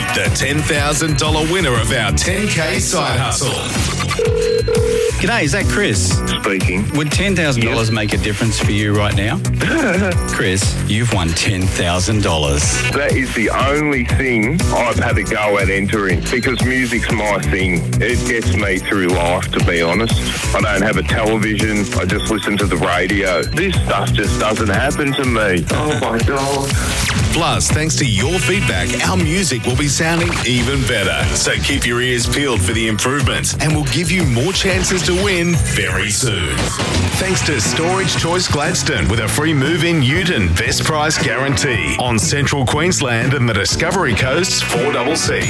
the $10,000 winner of our 10K side hustle. G'day, is that Chris? Speaking. Would $10,000 make a difference for you right now? Chris, you've won $10,000. That is the only thing I've had a go at entering because music's my thing. It gets me through life, to be honest. I don't have a television. I just listen to the radio. This stuff just doesn't happen to me. Oh, my God. Plus, thanks to your feedback, our music will be sounding even better. So keep your ears peeled for the improvements and we'll give you more chances to win very soon. Thanks to Storage Choice Gladstone with a free move-in ute and best price guarantee on Central Queensland and the Discovery Coast's 4CC.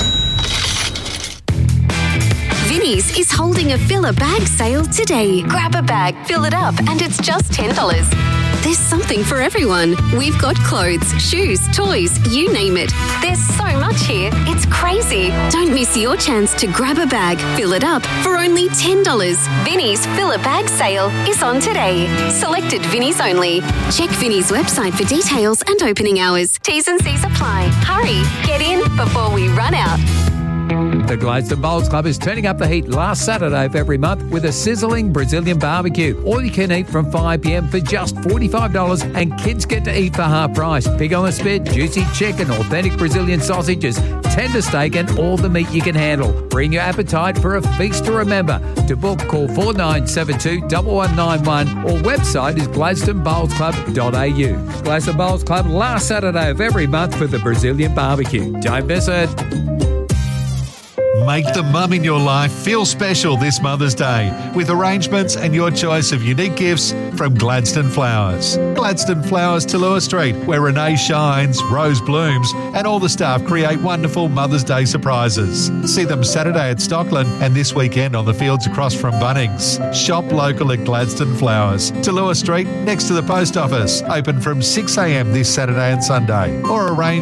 Vinnie's is holding a fill a bag sale today. Grab a bag, fill it up, and it's just $10. There's something for everyone. We've got clothes, shoes, toys, you name it. There's so much here, it's crazy. Don't miss your chance to grab a bag, fill it up for only $10. Vinnie's Fill a Bag sale is on today. Selected Vinnie's only. Check Vinnie's website for details and opening hours. T's and C's apply. Hurry, get in before we run out. The Gladstone Bowls Club is turning up the heat last Saturday of every month with a sizzling Brazilian barbecue. All you can eat from 5 p.m. for just $45 and kids get to eat for half price. Pig on the spit, juicy chicken, authentic Brazilian sausages, tender steak and all the meat you can handle. Bring your appetite for a feast to remember. To book, call 4972-1191 or website is gladstonebowlsclub.au. Gladstone Bowls Club last Saturday of every month for the Brazilian barbecue. Don't miss it. Make the mum in your life feel special this Mother's Day with arrangements and your choice of unique gifts from Gladstone Flowers. Gladstone Flowers, Talua Street, where Renee shines, Rose blooms, and all the staff create wonderful Mother's Day surprises. See them Saturday at Stockland and this weekend on the fields across from Bunnings. Shop local at Gladstone Flowers, Talua Street, next to the post office. Open from 6 a.m. this Saturday and Sunday. Or arrange